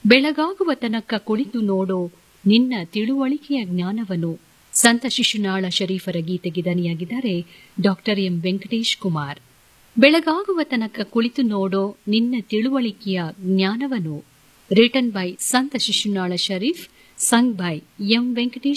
ಬೆಳಗಾಗುವ ತನಕ ಕುಳಿತು ನೋಡೋ ನಿನ್ನ ತಿಳುವಳಿಕೆಯ ಜ್ಞಾನವನ್ನು. ಸಂತ ಶಿಶುನಾಳ ಶರೀಫರ ಗೀತೆಗೆ ದನಿಯಾಗಿದ್ದಾರೆ ಡಾಕ್ಟರ್ ಎಂ ವೆಂಕಟೇಶ್ ಕುಮಾರ್. ಬೆಳಗಾಗುವ ತನಕ ಕುಳಿತು ನೋಡೋ ನಿನ್ನ ತಿಳುವಳಿಕೆಯ ಜ್ಞಾನವನ್ನು. ರಿಟನ್ ಬೈ ಸಂತ Shishunala Sharif, sung by M Venkatesh